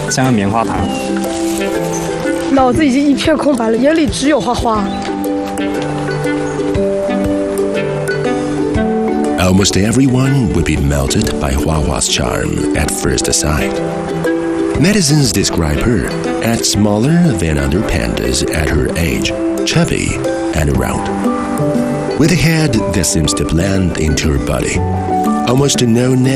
像个棉花糖。 脑子已经一片空白了，眼里只有花花。 Almost everyone would be melted by Huahua's charm at first sight. Netizens describe her as smaller than other pandas at her age, chubby and round, with a head that seems to blend into her body. Almost no